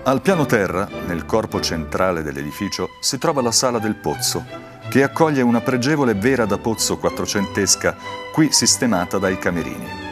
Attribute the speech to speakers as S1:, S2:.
S1: Al piano terra, nel corpo centrale dell'edificio, si trova la Sala del Pozzo, che accoglie una pregevole vera da pozzo quattrocentesca, qui sistemata dai camerini.